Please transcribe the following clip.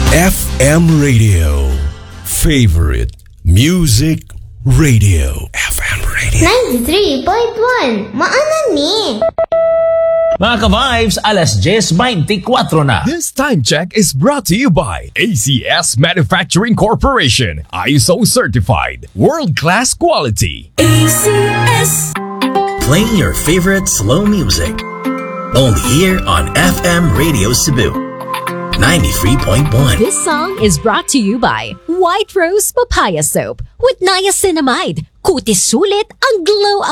FM Radio. Favorite Music Radio. FM Radio. 93.1. Maanan ni. Mga ka-vibes, alas 10:24 na. This time check is brought to you by ACS Manufacturing Corporation. ISO certified. World-class quality. ACS. Playing your favorite slow music. Only here on FM Radio Cebu. 93.1. This song is brought to you by White Rose Papaya Soap with niacinamide. Kutis sulit ang glow